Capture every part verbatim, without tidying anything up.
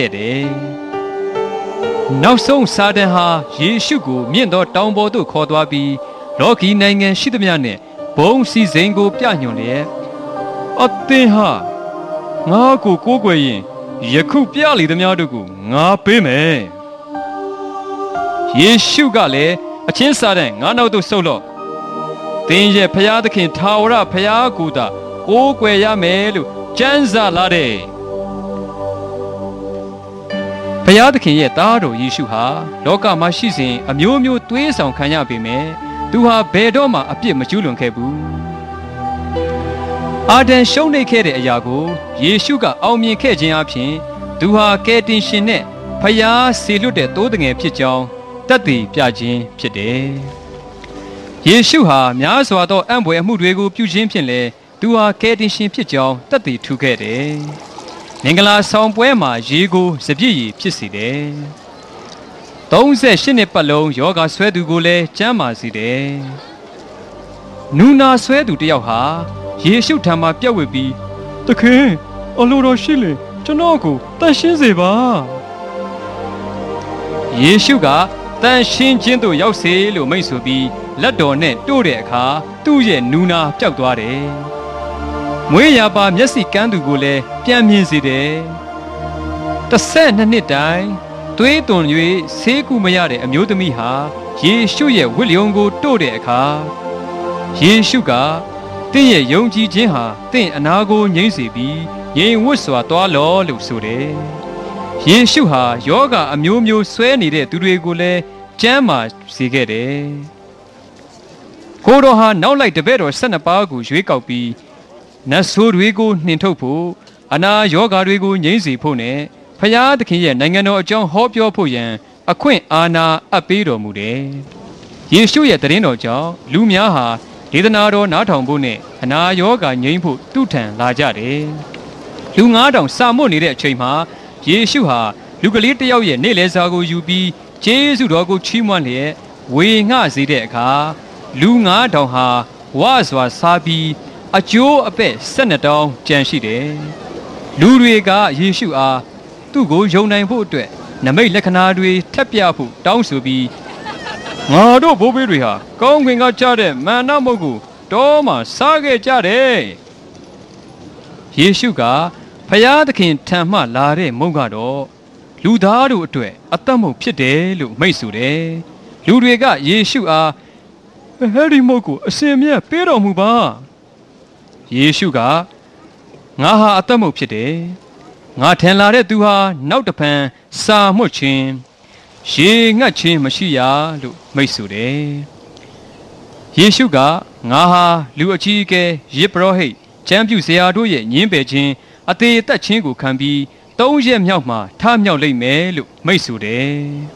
ခဲ့တယ်။နောက်ဆုံးစာတန်ဟာယေရှုကိုမြင့်သောတောင်ပေါ်သို့ခေါ်သွားပြီးလောကီနိုင်ငံရှိသမျှနဲ့ဘုံစီစဉ်ကိုပြညွှန်လျက်အသင်ဟာငါကိုကိုးကွယ်ရင်ယခုပြလေသမျှတို့ကိုငါပေးမယ်။ယေရှုကလည်းအချင်းစာတန်ငါနောက်သို့ဆုတ်လော့။သင်ရဲ့ဖျားသခင်ထာဝရဖျားကိုသာကိုးကွယ်ရမယ်လို့ကျမ်းစာလာတယ်။ဖျားသခင်ရဲ့သားတော်ယေရှုဟာလောကမှာရှိစဉ်အမျိုးမျိုးသွေးဆောင်ခံရပေမဲ့သူဟာဘယ်တော့မှအပြစ်မကျူးလွန်ခဲ့ဘူး။အာဒံရှုံးနိမ့်ခဲ့တဲ့အရာကိုယေရှုကအောင်မြင်ခဲ့ခြင်းအပြင်သူဟာကယ်တင်ရှင်နဲ့ဖျားဆေလွတ်တဲ့သိုးတငယ်ဖြစ်ကြောင်းသက်သေပြခြင်းဖြစ်တယ်။ယေရှုဟာများစွာသောအံ့ဘွယ်အမှုတွေကိုပြုခြင်းဖြင့်လည်းသူဟာကယ်တင်ရှင်ဖြစ်ကြောင်းသက်သေထူခဲ့တယ်။မင်္ဂလာဆောင်ပွဲမှာရေကိုစပြည့်ရည်ဖြစ်စေတယ်။သုံးဆယ်ရှစ်နှစ်ပတ်လုံးယောဂဆွဲသူကိုလည်းကျမ်းမာစေတယ်။နူနာဆွဲသူတယောက်ဟာယေရှုထံမှာပြက်ဝစ်ပြီးသခင်အလိုတော်ရှိလေကျွန်တော်ကိုတန်ရှင်းစေပါ။ယေရှုကတန်ရှင်းခြင်းသို့ရောက်စေလို့မိန့်ဆိုပြီးလက်တော်နဲ့တို့တဲ့အခါသူ့ရဲ့နူနာပျောက်သွားတယ်။မွေးရာပါမျက်စိကန်းသူကိုလည်းပြန်မြင်စေတယ်။တစ်ဆက်နှစ်နှစ်တိုင်သွေးသွန်၍ဆေးကုမရတဲ့အမျိုးသမီးဟာယေရှုရဲ့ဝတ်လျုံကိုတို့တဲ့အခါယေရှုကတင့်ရဲ့ယုံကြည်ခြင်းဟာတင့်အနာကိုငြိမ့်စေပြီးငြိမ်ဝတ်စွာသွားလော့လို့ဆိုတယ်။ယေရှုဟာယောဂအမျိုးမျိုးဆွဲနေတဲ့သူတွေကိုလည်းကျမ်းမာစေခဲ့တယ်။ကိုတော်ဟာနောက်လိုက်တပည့်တော်၁၂ပါးကိုရွေးကောက်ပြီးနတ်ဆိုးတွေကိုနှင်ထုတ်ဖို့အနာယောဂါတွေကိုငြိမ့်စေဖို့နဲ့ဖျားသခင်ရဲ့နိုင်ငံတော်အကြောင်းဟောပြောဖို့ရန်အခွင့်အာဏာအပ်ပေးတော်မူတယ်။ယေရှုရဲ့တရင်တော်ကြောင့်လူများဟာဒေသနာတော်နားထောင်ဖို့နဲ့အနာယောဂါငြိမ်းဖို့သူ့ထံလာကြတယ်။လူငါးထောင်စာမွတ်နေတဲ့အချိန်မှာယေရှုဟာလူကလေးတစ်ယောက်ရဲ့နေ့လည်စာကိုယူပြီးကျေးဇူးတော်ကိုချီးမွမ်းလျက်ဝေငှစေတဲ့အခါလူငါးထောင်ဟာဝါစွာစားပြီးအကျိုးအပဲ့၁၂တောင်းကြံရှိတယ်။လူတွေကယေရှုအားသူ့ကိုယုံနိုင်ဖို့အတွက်နမိတ်လက္ခဏာတွေထပ်ပြဖို့တောင်းဆိုပြီးငါတို့ဘိုးဘေးတွေဟာကောင်းကင်ကကြားတဲ့မန္နမုတ်ကိုတောမှာစားခဲ့ကြတယ်။ယေရှုကဖျားသခင်ထံမှလာတဲ့မုတ်ကတော့လူသားတို့အတွက်အသက်မုတ်ဖြစ်တယ်လို့မိန့်ဆိုတယ်။လူတွေကယေရှုအားဟဲ့ဒီမုတ်ကိုအရှင်မြတ်ပေးတော်မူပါ။ယေရှုကငါဟာအသက်မုတ်ဖြစ်တယ်။ငါထင်လာတဲ့သူဟာနောက်တဖန်စာမှုတ်ခြင်းရေငတ်ခြင်းမရှိရလို့မိတ်ဆိုတယ်။ယေရှုကငါဟာလူအကြီးအကဲယေဘရဟိတ်ကျမ်းပြုဆရာတို့ရဲ့ညင်းပယ်ခြင်းအသေးအသက်ခြင်းကိုခံပြီးသုံးရက်မြောက်မှာထမြောက်လိမ့်မယ်လို့မိတ်ဆိုတယ်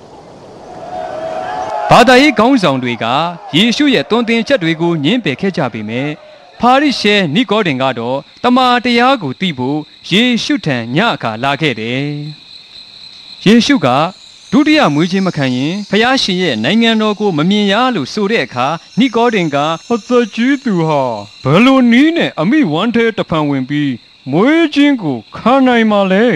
။ဘာသာရေးခေါင်းဆောင်တွေကယေရှုရဲ့သွန်သင်ချက်တွေကိုညင်းပယ်ခဲ့ကြပေမဲ့ဖာရိရှဲနိကောဒင်ကတော့တမန်တရားကိုသိဖို့ယေရှုထံညအခါလာခဲ့တယ်။ယေရှုကဒုတိယမွေးခြင်းမခံရင်ဖျားရှင်ရဲ့နိုင်ငံတော်ကိုမမြင်ရလို့ဆိုတဲ့အခါနိကောဒင်ကအသက်ကြီးသူဟာဘယ်လိုနည်းနဲ့အမိဝမ်းထဲတဖန်ဝင်ပြီးမွေးခြင်းကိုခံနိုင်မှာလဲ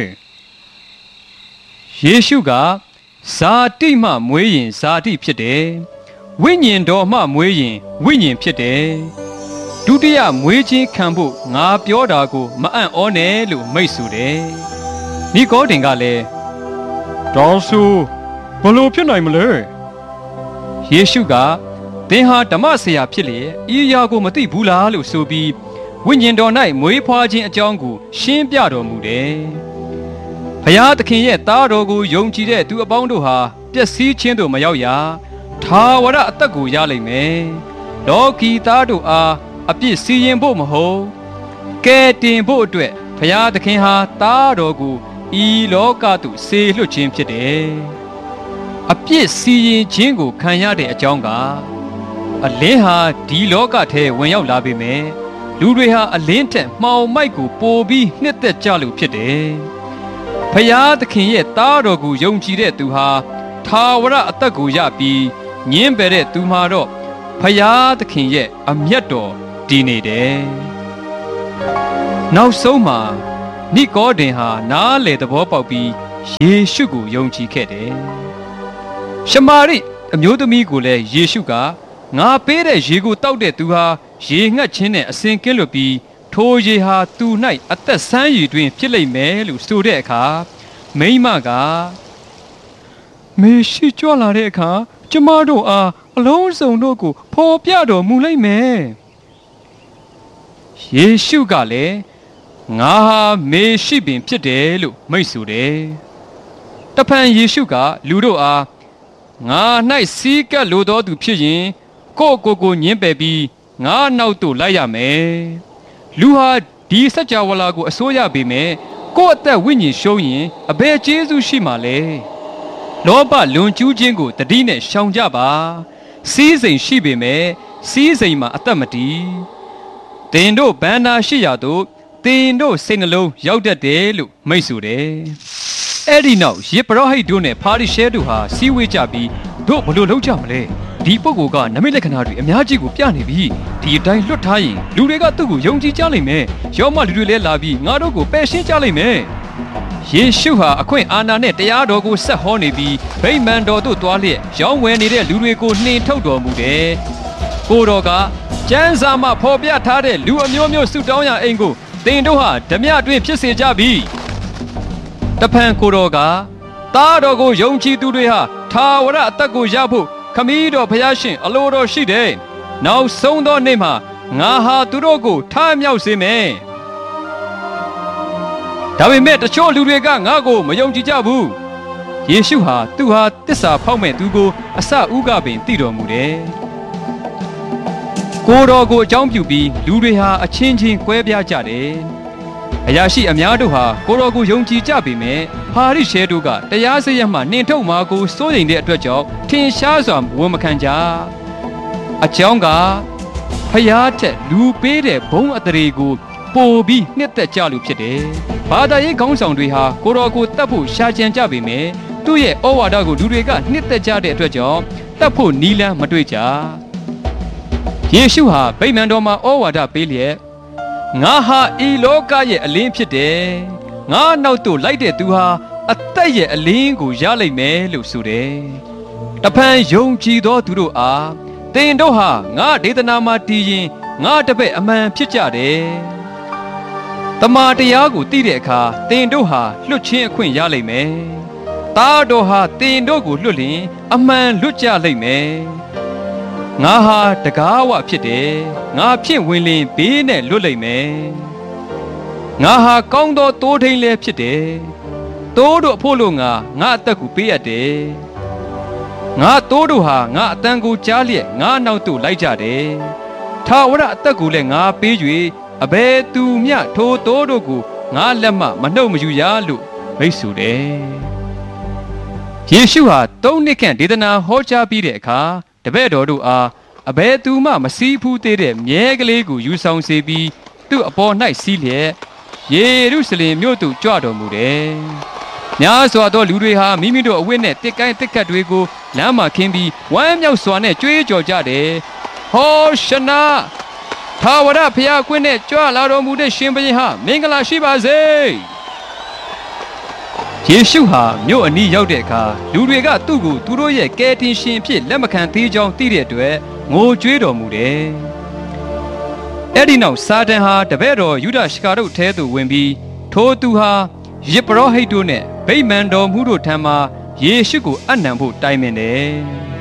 ။ယေရှုကဇာတိမှမွေးရင်ဇာတိဖြစ်တယ်။ဝိညာဉ်တော်မှမွေးရင်ဝိညာဉ်ဖြစ်တယ်။ဒုတိယမွေးခြင်းခံဖို့ငါပြောတာကိုမအံ့ဩနဲ့လို့မိတ်ဆိုတယ်။နိကောဒင်ကလည်းတောင်းဆိုဘလို့ဖြစ်နိုင်မလဲ။ယေရှုကသင်ဟာဓမ္မဆရာဖြစ်လေဤအရာကိုမသိဘူးလားလို့ဆိုပြီးဝိညာဉ်တော်၌မွေးဖွားခြင်းအကြောင်းကိုရှင်းပြတော်မူတယ်။ဘုရားသခင်ရဲ့သားတော်ကိုယုံကြည်တဲ့သူအပေါင်းတို့ဟာပျက်စီးခြင်းသို့မရောက်ရထာဝရအသက်ကိုရလိမ့်မယ်။လောကီသားတို့အားအပြစ်စီရင်ဖို့မဟုတ်ကဲတင်ဖို့အတွက်ဘုရားသခင်ဟာသားတော်ကိုဤလောကသို့ဆေလွှတ်ခြင်းဖြစ်တယ်။အပြစ်စီရင်ခြင်းကိုခံရတဲ့အကြောင်းကအလင်းဟာဒီလောကထဲဝင်ရောက်လာပေမဲ့လူတွေဟာအလင်းထက်မှောင်မိုက်ကိုပိုပြီးနှစ်သက်ကြလို့ဖြစ်တယ်။ဖယားသခင်ရဲ့သားတော်ကိုယုံကြည်တဲ့သူဟာထာဝရအသက်ကိုရပြီးညင်းပယ်တဲ့သူမှာတော့ဖယားသခင်ရဲ့အမျက်တော်တည်နေတယ်။နောက်ဆုံးမှာနိကောဒင်ဟာနားလေသဘောပေါက်ပြီးယေရှုကိုယုံကြည်ခဲ့တယ်ရှမာရိအမျိုးသမီးကိုလည်းယေရှုကငါပေးတဲ့ရေကိုတောက်တဲ့သူဟာရေငှက်ခြင်းနဲ့အစဉ်ကင်းလွတ်ပြီးထိုရေဟာသူ၌အသက်ဆန်းရည်တွင်ဖြစ်လိမ့်မယ်လို့ဆိုတဲ့အခါမိန်းမကမေရှိကြွလာတဲ့အခါကျမတို့အားအလုံးစုံတို့ကိုဖော်ပြတော်မူလိမ့်မယ်ယေရှုကလည်းငါဟာမေရှိပင်ဖြစ်တယ်လို့မိန့်ဆိုတယ်တဖန်ယေရှုကလူတို့အားငါ၌စီးကပ်လိုသောသူဖြစ်ရင်ကိုကိုကိုညင်းပယ်ပြီးငါနောက်သို့လိုက်ရမယ်လူဟာဒီစัจ java လာကိုအစိုးရပေမဲ့ကိုယ့်အသက်ဝိညာဉ်ရှုံးရင်အဘယ်ကျေးဇူးရှိမှာလဲလောဘလွန်ကျူးခြင်းကိုတတိနဲ့ရှောင်ကြပါစီးစိမ်ရှိပေမဲ့စီးစိမ်မှာအသက်မတည်တင်တို့ဘန္နာရှိရာသို့တင်တို့စိတ်နှလုံးရောက်တတ်တယ်လို့မိတ်ဆိုတယ်အဲ့ဒီနောက်ယေဘရဟိတ်တို့နဲ့ဖာရိရှဲတို့ဟာစီးဝေးကြပြီးတို့ဘလို့လုပ်ကြမလဲဒီပုဂ္ဂိုလ်ကနမိတ်လက္ခဏာတွေအများကြီးကိုပြနေပြီဒီအတိုင်းလွတ်ထားရင်လူတွေကသူ့ကိုယုံကြည်ကြလိမ့်မယ်ရောမလူတွေလည်းလာပြီးငါတို့ကိုပယ်ရှင်းကြလိမ့်မယ်ယေရှုဟာအခွင့်အာဏာနဲ့တရားတော်ကိုဆက်ဟောနေပြီးဗိမာန်တော်သို့သွားလျက်ရောင်းဝယ်နေတဲ့လူတွေကိုနှင်ထုတ်တော်မူတယ်ကိုတော်ကကျမ်းစာမှာဖော်ပြထားတဲ့လူအမျိုးမျိုးဆုတောင်းရအိမ်ကိုတင်တို့ဟာဓမြတွင်ဖြစ်စေကြပြီတဖန်ကိုတော်ကသားတော်ကိုယုံကြည်သူတွေဟာထာဝရအသက်ကိုရဖို့ခမည်းတော်ဖျားရှင်အလိုတော်ရှိတယ်နောက်ဆုံးသောနေ့မှာငါဟာသူတို့ကိုထားမြောက်စေမယ်ဒါပေမဲ့တချို့လူတွေကငါ့ကိုမယုံကြည်ကြဘူးယေရှုဟာသူဟာတစ္ဆာဖောက်မဲ့သူကိုအစဥကပင်သိတော်မူတယ်ကိုတော်ကိုအကြောင်းပြုပြီးလူတွေဟာအချင်းချင်းကွဲပြားကြတယ်အရာရှိအများတို့ဟာကိုတော်ကိုယုံကြည်ကြပေမဲ့ဟာရိရှဲတို့ကတရားစရမှနှင်ထုတ်မှာကိုစိုးရိမ်တဲ့အတွက်ကြောင့်ထင်ရှားစွာဝန်မခံကြအကြောင်းကဖျားထက်လူပေးတဲ့ဘုံအတရေကိုပိုပြီးနှစ်သက်ကြလို့ဖြစ်တယ်ဘာသာရေးခေါင်းဆောင်တွေဟာကိုတော်ကိုတတ်ဖို့ရှာကြံကြပေမဲ့သူ့ရဲ့ဩဝါဒကိုလူတွေကနှစ်သက်ကြတဲ့အတွက်ကြောင့်တတ်ဖို့နီးလန်းမတွေ့ကြယေရှုဟာဗိမာန်တော်မှာဩဝါဒပေးလျက်ငါဟာဤလောကရဲ့အလင်းဖြစ်တယ်ငါနောက်သို့လိုက်တဲ့သူဟာအသက်ရဲ့အလင်းကိုရလိမ့်မယ်လို့ဆိုတယ်တဖန်ယုံကြည်သောသူတို့အားသင်တို့ဟာငါဒေသနာမှာတည်ရင်ငါတပည့်အမှန်ဖြစ်ကြတယ်တမန်တရားကိုသိတဲ့အခါသင်တို့ဟာလွတ်ချင်းအခွင့်ရလိမ့်မယ်သားတော်ဟာသင်တို့ကိုလွတ်လျင်အမှန်လွတ်ကြလိမ့်မယ်ငါဟာတကားဝဖြစ်တယ်ငါဖြင့်ဝင်လင်ဘေးနဲ့လွတ်လိမ့်မယ်ငါဟာကောင်းသောတိုးထိန်လည်းဖြစ်တယ်တိုးတို့အဖို့လို့ငါငါအသက်ကိုပေးရတယ်ငါတိုးတို့ဟာငါအတန်ကိုကြားလျက်ငါနောက်သို့လိုက်ကြတယ်ထာဝရအသက်ကိုလည်းငါပေး၍အဘယ်သူမျှထိုတိုးတို့ကိုငါလက်မှမနှုတ်မယူရလို့မိတ်ဆိုတယ်ယေရှုဟာသုံးနှစ်ခန့်ဒေသနာဟောကြားပြီးတဲ့အခါတပည့်တော်တို့အားအဘယ်သူမှမစည်းဖူးသေးတဲ့မြဲကလေးကိုယူဆောင်စေပြီးသူ့အပေါ်၌စီးလျက်ယေရုရှလင်မြို့သို့ကြွတော်မူတယ်။များစွာသောလူတွေဟာမိမိတို့အဝတ်နဲ့တစ်ကိုင်းတစ်ခတ်တွေကိုလမ်းမှာခင်းပြီးဝမ်းမြောက်စွာနဲ့ကြွေးကြော်ကြတယ်။ဟောရှနာထာဝရဘုရားကွင်းနဲ့ကြွလာတော်မူတဲ့ရှင်ဘုရင်ဟာမင်္ဂလာရှိပါစေ။ယေရှုဟာမြို့အနီးရောက်တဲ့အခါလူတွေကသူ့ကိုသူတို့ရဲ့ကယ်တင်ရှင်ဖြစ်လက်မခံသေးကြောင်းသိတဲ့အတွက်ငိုကြွေးတော်မူတယ်။အဲ့ဒီနောက်စာတန်ဟာတပည့်တော်ယူဒရှကာတို့ထဲသို့ဝင်ပြီးထိုသူဟာယေဘရဟိတ်တို့နဲ့ဗိမာန်တော်မှုတို့ထံမှယေရှုကိုအနံဖို့တိုင်ပင်တယ်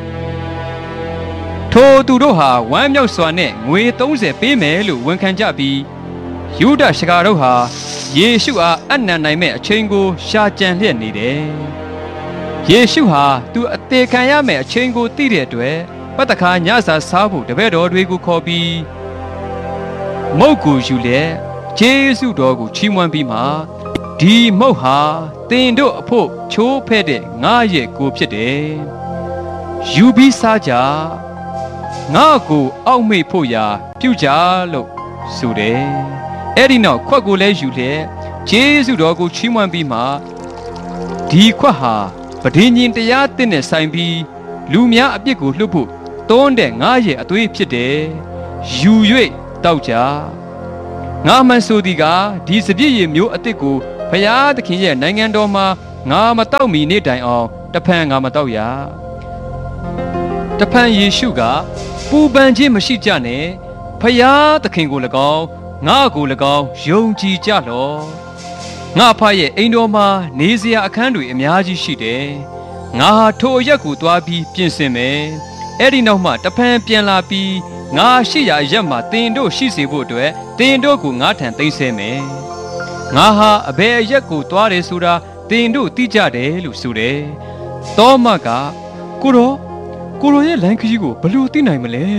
။ထိုသူတို့ဟာဝမ်းမြောက်စွာနဲ့ငွေသုံးဆယ်ပေးမယ်လို့ဝန်ခံကြပြီးယူဒရှကာတို့ဟာယေရှုအားအနံနိုင်မဲ့အချိန်ကိုရှာကြံလျက်နေတယ်။ယေရှုဟာသူအသေးခံရမယ့်အချိန်ကိုသိတဲ့အတွက်ပတ္တခါညစာစားဖို့တပည့်တော်တွေကိုခေါ်ပြီးမုတ်ကိုယူလက်ဂျေစုတော်ကိုချီးမွမ်းပြီးမှဒီမုတ်ဟာသင်တို့အဖို့ချိုးဖဲ့တဲ့ငါရဲ့ကိုဖြစ်တယ်။ယူပြီးစားကြငါကိုအောက်မေ့ဖို့ရာပြုကြလို့ဆိုတယ်။အဲ့ဒီနောက်ခွက်ကိုလည်းယူလက်ဂျေစုတော်ကိုချီးမွမ်းပြီးမှဒီခွက်ဟာပဋိညာဉ်တရားသစ်နဲ့ဆိုင်ပြီးလူများအပြစ်ကိုလှုပ်ဖို့တွန်းတဲ့ငါရဲ့အသွေးဖြစ်တယ်။ယူ၍တောက်ကြငါမှန်ဆိုသည်ကဒီစပြည့်ရည်မျိုးအစ်စ်ကိုဖျားသခင်ရဲ့နိုင်ငံတော်မှာငါမတောက်မီနေ့တိုင်အောင်တဖန်ငါမတောက်ရတဖန်ယေရှုကပူပန်ခြင်းမရှိကြနဲ့ဖယားသခင်ကို၎င်းငါကို၎င်းယုံကြည်ကြလော့ငါဖရဲ့အိမ်တော်မှာနေစရာအခန်းတွေအများကြီးရှိတယ်ငါဟာထိုအရက်ကိုသွားပြီးပြင်ဆင်မယ်အဲ့ဒီနောက်မှတဖန်ပြန်လာပြီးငါရှိရာအရက်မှာတင်တို့ရှိစေဖို့အတွက်တင်တို့ကိုငါထံသိမ်းဆဲမယ်ငါဟာအဘယ်အရက်ကိုသွားတယ်ဆိုတာတင်တို့သိကြတယ်လို့ဆိုတယ်သောမကကိုရောကိုရောရဲ့လမ်းခရီးကိုဘယ်လိုသိနိုင်မလဲ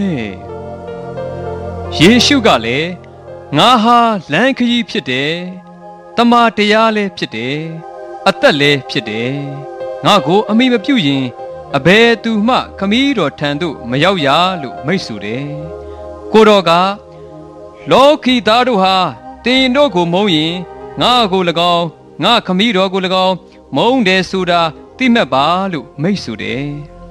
ယေရှုကလည်းငါဟာလမ်းခရီးဖြစ်တယ်တမန်တရားလည်းဖြစ်တယ်အသက်လည်းဖြစ်တယ်ငါကိုအမိမပြုတ်ရင်အဘယ်သူမှခမည်းတော်ထံသို့မရောက်ရလို့မိတ်ဆိုတယ်ကိုတော်ကလောကီသားတို့ဟာတင်တို့ကိုမုန်းရင်ငါကို၎င်းငါခမည်းတော်ကို၎င်းမုန်းတယ်ဆိုတာသိမှတ်ပါလို့မိတ်ဆိုတယ်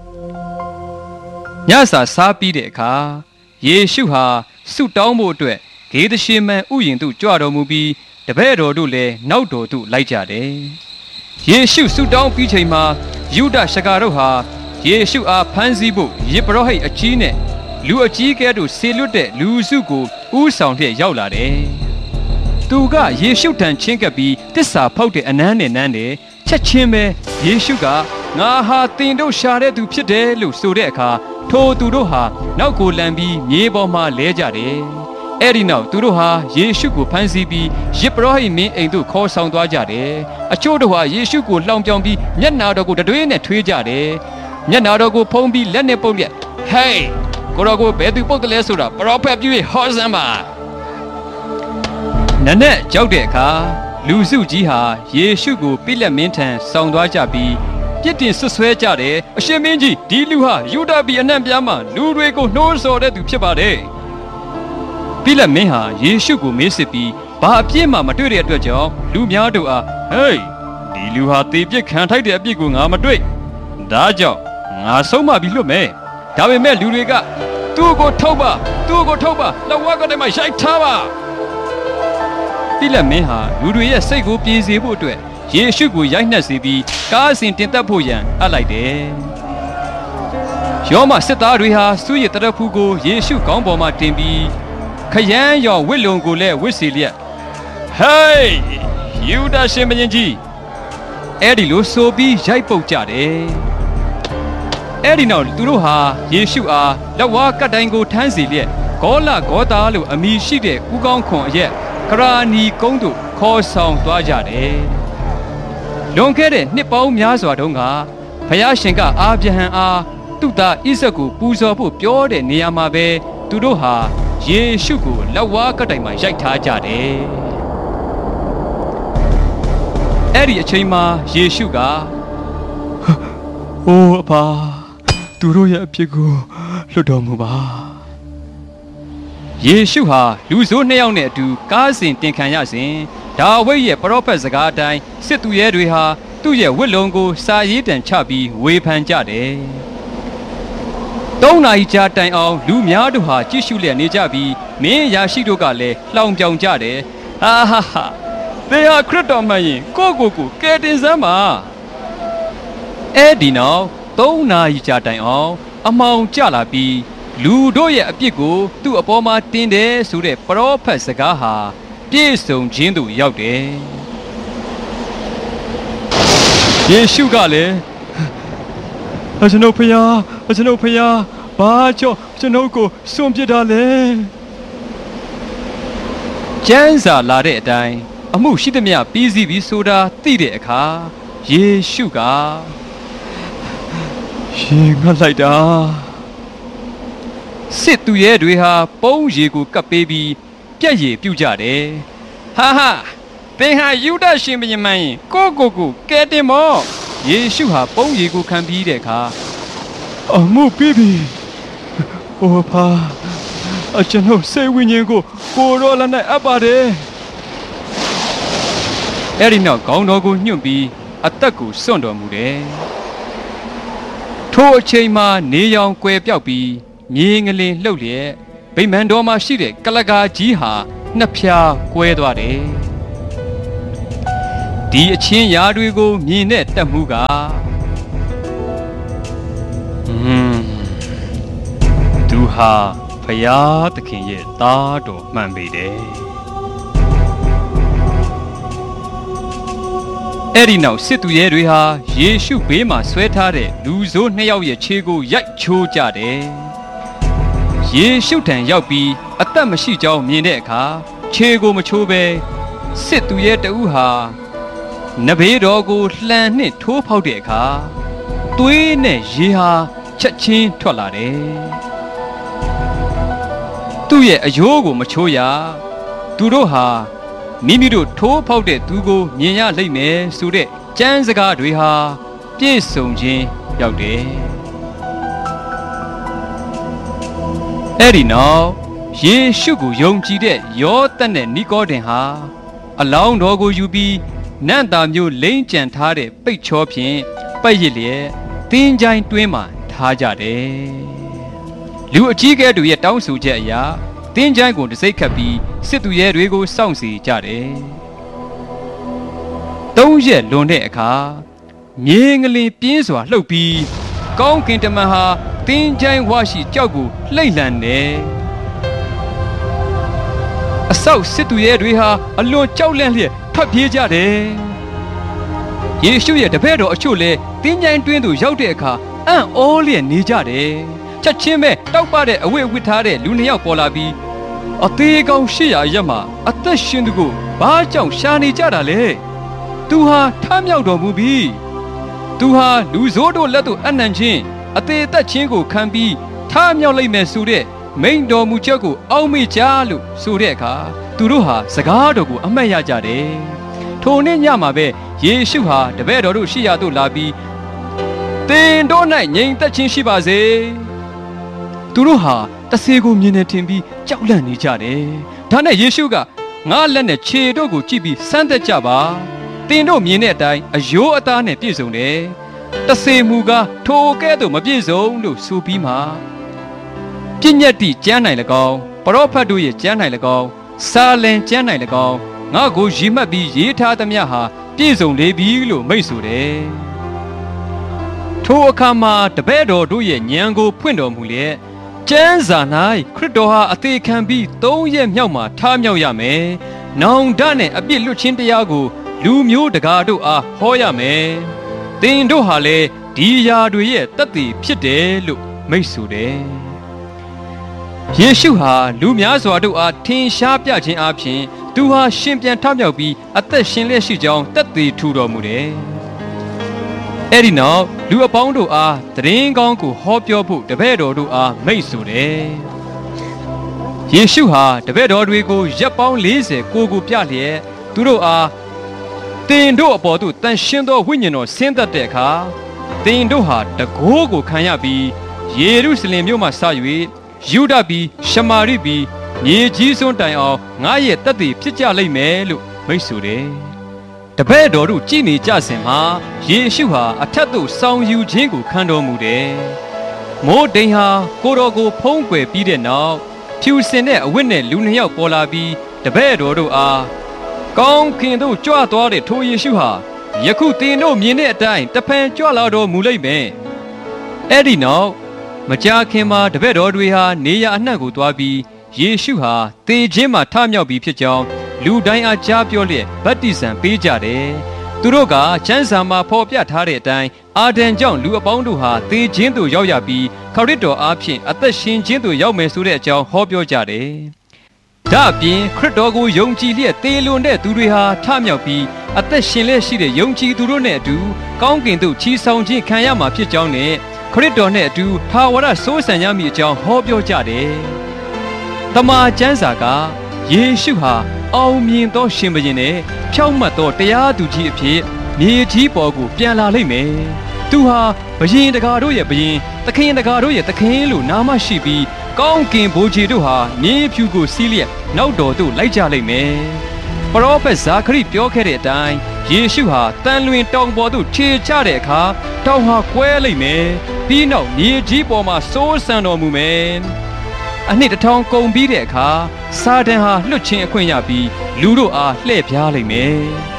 ညစာစားပြီးတဲ့အခါယေရှုဟာဆုတောင်းဖို့အတွက်ဂေသရှေမန်ဥယျာဉ်သို့ကြွတော်မူပြီးတပည့်တော်တို့လည်းနောက်တော်သို့လိုက်ကြတယ်ယေရှုဆုတောင်းပြီးချိန်မှာယုဒရှကာတို့ဟာယေရှုအားဖမ်းဆီးဖို့ယေဘရဟိတ်အကြီးနဲ့လူအကြီးကဲတို့ဆေလွတ်တဲ့လူစုကိုဥဆောင်လျက်ရောက်လာတယ်သူကယေရှုထံချင်းကပ်ပြီးတစ္ဆာဖောက်တဲ့အနမ်းနဲ့နမ်းတယ်ချက်ချင်းပဲယေရှုကငါဟာတင်တို့ရှာတဲ့သူဖြစ်တယ်လို့ဆိုတဲ့အခါထိုသူတို့ဟာနောက်ကိုလန်ပြီးမြေပေါ်မှာလဲကြတယ်အဲ့ဒီနောက်သူတို့ဟာယေရှုကိုဖမ်းဆီးပြီးယေဘရဟိတ်မင်းအိမ်သို့ခေါ်ဆောင်သွားကြတယ်အချို့တို့ဟာယေရှုကိုလှောင်ပြောင်ပြီးမျက်နာတော်ကိုတတွေးနဲ့ထွေးကြတယ်မျက်နာတော်ကိုဖုံးပြီးလက်နဲ့ပုတ်လက်ဟေးကိုတော်ကိုဘယ်သူပုတ်တယ်လဲဆိုတာပရောဖက်ပြု၍ဟောစမ်းပါနနဲ့ကြောက်တဲ့အခါလူစုကြီးဟာယေရှုကိုပိလက်မင်းထံဆောင်သွားကြပြီးပြစ်တင်ဆွဆွဲကြတယ်အရှင်မင်းကြီးဒီလူဟာယူဒပြည်အနှံ့ပြားမှလူတွေကိုနှိုးဆော်တဲ့သူဖြစ်ပါတယ်ပိလက်မင်းဟာယေရှုကိုမေးစစ်ပြီးဘာအပြစ်မှမတွေ့တဲ့အတွက်ကြောင့်လူများတို့အားဟေးဒီလူဟာတေပြစ်ခံထိုက်တဲ့အပြစ်ကိုငါမတွေ့ဒါကြောင့်ငါဆုံးမပြီးလွတ်မယ်ဒါပေမဲ့လူတွေကသူ့ကိုထုတ်ပါသူ့ကိုထုတ်ပါလက်ဝါးကတည်းကရိုက်ထားပါပိလက်မင်းဟာလူတွေရဲ့စိတ်ကိုပြေစေဖို့အတွက်ယေရှုကိုရိုက်နှက်စေပြီးကားအစဉ်တင်သက်ဖို့ရန်အပ်လိုက်တယ်ယောမစစ်သားတွေဟာစုရည်တရဖူးကိုယေရှုခေါင်းပေါ်မှာတင်ပြီးခရမ်းရောင်ဝစ်လုံကိုလည်းဝစ်စီလျက်ဟေးယူဒရှင်မင်းကြီးအဲ့ဒီလိုဆိုပြီးရိုက်ပုတ်ကြတယ်အဲ့ဒီနောက်သူတို့ဟာယေရှုအားလက်ဝါးကတ်တိုင်းကိုထမ်းစီလျက်ဂေါလဂေါတာလို့အမည်ရှိတဲ့ဥကောင်းခွန်အရက်ကရာနီကုန်းသို့ခေါ်ဆောင်သွားကြတယ်လွန်ခဲ့တဲ့နှစ်ပေါင်းများစွာတုန်းကဘုရားရှင်ကအာဗြဟံအားသူ့သားဣဇက်ကိုပူဇော်ဖို့ပြောတဲ့နေရာမှာပဲသူတို့ဟာယေရှုကိုလက်ဝါးကတ်တိုင်မှာရိုက်ထားကြတယ်အဲ့ဒီအချိန်မှာယေရှုကအိုးအဖာသူတို့ရဲ့အပြစ်ကိုလွတ်တော်မူပါယေရှုဟာလူဆိုးနှစ်ယောက်နဲ့အတူကားစဉ်တင်ခံရစဉ်ဒါဝိဒ်ရဲ့ပရောဖက်စကားအတိုင်းစစ်သူရဲတွေဟာသူ့ရဲ့ဝတ်လုံကိုစာရေးတံချပြီးဝေဖန်ကြတယ်သုံးနာရီကြာတိုင်အောင်လူများတို့ဟာကြည့်ရှုလျက်နေကြပြီးမင်းရာရှိတို့ကလည်းလှောင်ပြောင်ကြတယ်ဟာဟာဟာသင်ဟာခရစ်တော်မှန်ရင်ကိုကိုကိုကယ်တင်စမ်းပါအဲ့ဒီနောက်သုံးနာရီကြာတိုင်အောင်အမှောင်ကျလာပြီးလူတို့ရဲ့အပြစ်ကိုသူ့အပေါ်မှာတင်တယ်ဆိုတဲ့ပရောဖက်စကားဟာပြည့်စုံခြင်းသို့ရောက်တယ်ယေရှုကလည်းအကျွန်ုပ်ဖျားအကျွန်ုပ်ဖျားဘာကြောင့်ကျွန်ုပ်ကိုစွန့်ပစ်တာလဲကျမ်းစာလာတဲ့အတိုင်းအမှုရှိသမျှပြီးစီးပြီးဆိုတာသိတဲ့အခါယေရှုကရှင်ငတ်လိုက်တာစစ်သူရဲတွေဟာပုံးရည်ကိုကပ်ပေးပြီးပြက်ရည်ပြုတ်ကြတယ်ဟာဟာသင်ဟာယူဒရှင်ဘုရင်မင်းကိုကိုကိုကဲတင်မောယေရှုဟာပုံးရည်ကိုခံပြီးတဲ့အခါအမှုပြီးပြီဟိုဖာအကျွန်ုပ်စိတ်ဝိညာဉ်ကိုကိုရောလာနဲ့အပ်ပါတယ်အဲ့ဒီနောက်ခေါင်းတော်ကိုညှွန့်ပြီးအသက်ကိုစွန့်တော်မူတယ်ထိုအချိန်မှာနေရောင်ကွယ်ပြောက်ပြီးမြေငလင်လှုပ်လျက်ဗိမာန်တော်မှာရှိတဲ့ကလကာကြီးဟာနှစ်ဖြာကွဲသွားတယ်ဒီအချင်းရာတွေကိုမြင်တဲ့တက်မှုကဟွန်းသူဟာဖယားသခင်ရဲ့သားတော်မှန်ပေတယ်အဲ့ဒီနောက်စစ်သူရဲတွေဟာယေရှုဘေးမှာဆွဲထားတဲ့လူဆိုးနှစ်ယောက်ရဲ့ခြေကိုရိုက်ချိုးကြတယ်ယေရှုထံရောက်ပြီးအသက်မရှိကြောင်းမြင်တဲ့အခါခြေကိုမချိုးဘဲစစ်သူရဲတဦးဟာနဘေးတော်ကိုလှန်နှင့်ထိုးဖောက်တဲ့အခါသွေးနဲ့ရေဟာချက်ချင်းထွက်လာတယ်သူ့ရဲ့အယိုးကိုမချိုးရသူတို့ဟာမိမိတို့ထိုးဖောက်တဲ့သူကိုမြင်ရလိမ့်မယ်ဆိုတဲ့ကျမ်းစကားတွေဟာပြည့်စုံခြင်းရောက်တယ်အဲ့ဒီနောက်ယေရှုကိုယုံကြည်တဲ့ယောသတ်နဲ့နီကောဒင်ဟာအလောင်းတော်ကိုယူပြီးနန့်တာမျိုးလိမ့်ကြံထားတဲ့ပိတ်ချောဖြင့်ပတ်ရစ်လျက်သင်္ချိုင်းတွင်းမှာထားကြတယ်လူအကြီးကဲတို့ရဲ့တောင်းဆိုချက်အရာသင်္ချိုင်းကိုတစိမ့်ခတ်ပြီးစစ်သူရဲတွေကိုစောင့်စီကြတယ်သုံးရက်လွန်တဲ့အခါမြေငလင်ပြင်းစွာလှုပ်ပြီးကောင်းကင်တမန်ဟာသင်္ချိုင်းဝရှိကြောက်ကိုလှိမ့်လှန်တယ်အဆောက်စစ်သူရဲတွေဟာအလွန်ကြောက်လန့်လျက်ထွက်ပြေးကြတယ်ယေရှုရဲ့တပည့်တော်အချို့လည်းသင်္ချိုင်းတွင်းသို့ရောက်တဲ့အခါအံ့ဩလျက်နေကြတယ်ချက်ချင်းပဲတောက်ပတဲ့အဝတ်ဝတ်ထားတဲ့လူနှစ်ယောက်ပေါ်လာပြီးအသေးကောင်ရှစ်ရာရက်မှာအသက်ရှင်သူကိုဘာကြောင့်ရှာနေကြတာလဲသူဟာထမြောက်တော်မူပြီသူဟာလူဆိုးတို့လက်သို့အနံ့ချင်းအသေးသက်ချင်းကိုခံပြီးထမြောက်လိုက်မယ်ဆိုတဲ့မိန်တော်မူချက်ကိုအောက်မေ့ကြလို့ဆိုတဲ့အခါသူတို့ဟာစကားတော်ကိုအမှတ်ရကြတယ်ထိုနေ့ညမှာပဲယေရှုဟာတပည့်တော်တို့ရှိရာသို့လာပြီးသင်တို့၌ငြိမ်သက်ခြင်းရှိပါစေသူတို့ဟာတဆေကိုမြင်နေထင်ပြီးကြောက်လန့်နေကြတယ်ဒါနဲ့ယေရှုကငါလက်နဲ့ခြေတို့ကိုကြည့်ပြီးစမ်းသပ်ကြပါသင်တို့မြင်တဲ့အတိုင်းအယိုးအသားနဲ့ပြည့်စုံတယ်တဆေမူကားထိုကဲ့သို့မပြည့်စုံလို့ဆိုပြီးမှပြည့်ညတ်တိကျမ်း၌၎င်းပရောဖက်တို့ရဲ့ကျမ်း၌၎င်းစာလင်ကျမ်း၌၎င်းငါကိုရည်မှတ်ပြီးရေးထားသမျှဟာပြည့်စုံလေပြီလို့မိန့်ဆိုတယ်ထိုအခါမှာတပည့်တော်တို့ရဲ့ဉာဏ်ကိုဖွင့်တော်မူလျက်ကျမ်းစာ၌ခရစ်တော်ဟာအသေးခံပြီးသုံးရက်မြောက်မှာထားမြောက်ရမယ်။နောင်တနဲ့အပြစ်လွတ်ခြင်းတရားကိုလူမျိုးတကာတို့အားဟောရမယ်။သင်တို့ဟာလည်းဒီຢာတွေရဲ့တသက်ဖြစ်တယ်လို့မိန့်ဆိုတယ်။ယေရှုဟာလူများစွာတို့အားထင်ရှားပြခြင်းအပြင်သူဟာရှင်ပြန်ထမြောက်ပြီးအသက်ရှင်လျက်ရှိကြောင်းတသက်ထူတော်မူတယ်။အဲ့ဒီနောက်လူအပေါင်းတို့အားသတင်းကောင်းကိုဟောပြောဖို့တပည့်တော်တို့အားမိန့်ဆိုတယ်။ယေရှုဟာတပည့်တော်တွေကိုရက်ပေါင်းလေးဆယ်ကိုကိုပြလျက်သူတို့အားတင်တို့အပေါ်သို့တန်ရှင်းသောဝိညာဉ်တော်ဆင်းသက်တဲ့အခါတင်တို့ဟာတကိုးကိုခံရပြီးယေရုရှလင်မြို့မှစ၍ယူဒပြည်ရှမာရိပြည်မြေကြီးစွန်းတိုင်အောင်ငါရဲ့တသက်ဖြစ်ကြလိမ့်မယ်လို့မိန့်ဆိုတယ်။တပည့်တော်တို့ကြည်နေကြစဉ်မှာယေရှုဟာအထက်သို့ဆောင်ယူခြင်းကိုခံတော်မူတယ်။မိုးတိမ်ဟာကိုတော်ကိုဖုံးကွယ်ပြီးတဲ့နောက်ဖြူစင်တဲ့အဝတ်နဲ့လူနှစ်ယောက်ပေါ်လာပြီးတပည့်တော်တို့အားကောင်းခင်သို့ကြွသွားတဲ့ထိုယေရှုဟာယခုသင်တို့မြင်တဲ့အတိုင်းတဖန်ကြွလာတော်မူလိမ့်မယ်။အဲ့ဒီနောက်မကြာခင်မှာတပည့်တော်တွေဟာနေရာအနှံ့ကိုသွားပြီးယေရှုဟာသေခြင်းမှာထမြောက်ပြီးဖြစ်ကြောင်းလူတိုင်းအားကြားပြောလျက်ဗတ္တိဇံပေးကြတယ်။သူတို့ကကျမ်းစာမှာဖော်ပြထားတဲ့အတိုင်းအာဒံကြောင့်လူအပေါင်းတို့ဟာသေခြင်းသို့ရောက်ရပြီးခရစ်တော်အားဖြင့်အသက်ရှင်ခြင်းသို့ရောက်မယ်ဆိုတဲ့အကြောင်းဟောပြောကြတယ်။ဒါအပြင်ခရစ်တော်ကိုယုံကြည်လျက်သေလွန်တဲ့သူတွေဟာထမြောက်ပြီးအသက်ရှင်လျက်ရှိတဲ့ယုံကြည်သူတို့နဲ့အတူကောင်းကင်သို့ချီဆောင်ခြင်းခံရမှာဖြစ်ကြောင်းနဲ့ခရစ်တော်နဲ့အတူထာဝရစိုးစံရမည်အကြောင်းဟောပြောကြတယ်။တမန်ကျမ်းစာကယေရှုဟာအောင်မြင်သောရှင်ဘုရင်နဲ့ဖြောင့်မတ်သောတရားသူကြီးအဖြစ်မြေကြီးပေါ်ကိုပြန်လာလိမ့်မယ်။သူဟာဘုရင်တကာတို့ရဲ့ဘုရင်သခင်တကာတို့ရဲ့သခင်လို့နာမရှိပြီးကောင်းကင်ဘိုးကြီးတို့ဟာမြေဖြူကိုစီးလျက်နောက်တော်သို့လိုက်ကြလိမ့်မယ်။ပရောဖက်ဇာခရိပြောခဲ့တဲ့အတိုင်းယေရှုဟာတန်လွင်တောင်ပေါ်သို့ခြေချတဲ့အခါတောင်ဟာကွဲလိမ့်မယ်။ပြီးနောက်မြေကြီးပေါ်မှာစိုးစံတော်မူမယ်။အနှစ်တစ်ထောင်ကုန်ပြီးတဲ့အခါစာတန်ဟာလွတ်ချင်းအခွင့်ရပြီးလူတို့အားလှည့်ပြားလိမ့်မယ်။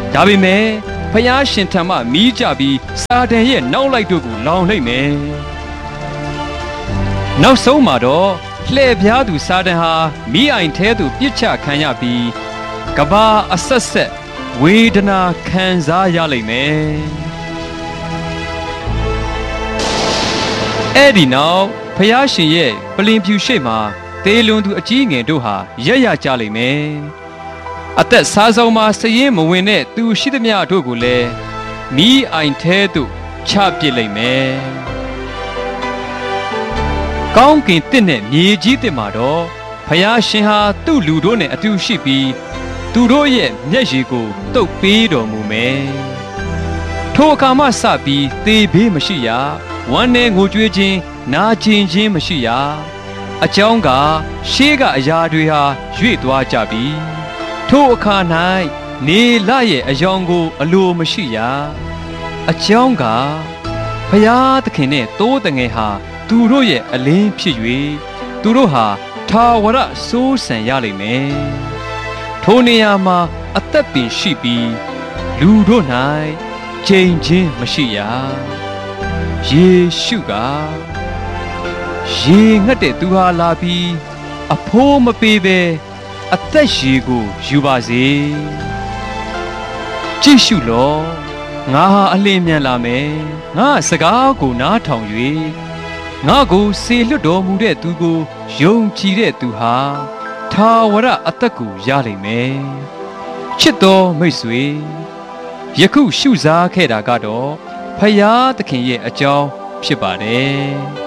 ဒါပေမဲ့ဖျားရှင်ထံမှမီးကြပြီးစာတန်ရဲ့နောက်လိုက်တို့ကိုလောင်လိုက်မယ်နောက်ဆုံးမှာတော့လှည့်ပြားသူစာတန်ဟာမိအိုင်ထဲသို့ပြစ်ချခံရပြီးကဘာအဆက်ဆက်ဝေဒနာခံစားရလိမ့်မယ်အဲ့ဒီနောက်ဖျားရှင်ရဲ့ပလင်ဖြူရှိမှတေလွန်သူအကြီးငယ်တို့ဟာရက်ရကြလိမ့်မယ်အသက်စားဆုံးမှာစည်ရင်မဝင်တဲ့သူရှိသမျှတို့ကိုလည်းမိအိုင်ထဲသို့ချပစ်လိုက်မယ်ကောင်းကင်တစ်နဲ့မြေကြီးတစ်မှာတော့ဖျားရှင်ဟာသူ့လူတို့နဲ့အတူရှိပြီးသူတို့ရဲ့မျက်ရည်ကိုတုပ်ပေးတော်မူမယ်ထိုအခါမှစပြီးသေဘေးမရှိရဝမ်းနဲ့ငိုကြွေးခြင်းနာကျင်ခြင်းမရှိရအကြောင်းကရှေးကအရာတွေဟာရွေ့သွားကြပြီထိုအခါ၌နေလရဲ့အယောင်ကိုအလိုမရှိရအကြောင်းကဖျားသခင်နဲ့တိုးတငယ်ဟာသူတို့ရဲ့အလင်းဖြစ်၍သူတို့ဟာထာဝရစိုးစံရလိမ့်မယ်ထိုနေရာမှာအသက်ပင်ရှိပြီးလူတို့၌ချိန်ချင်းမရှိရယေရှုကရေငတ်တဲ့သူဟာလာပြီးအဖိုးမပေးပဲအသက်ရေကိုယူပါစေကြည့်ရှုလောငါဟာအလင်းမြန်လာမယ်ငါစကားကိုနားထောင်၍ငါကိုစေလွတ်တော်မူတဲ့သူကိုယုံကြည်တဲ့သူဟာထာဝရအသက်ကိုရလိမ့်မယ်ချစ်တော်မိတ်ဆွေယခုရှုစားခဲ့တာကတော့ဖယားသခင်ရဲ့အကြောင်းဖြစ်ပါတယ်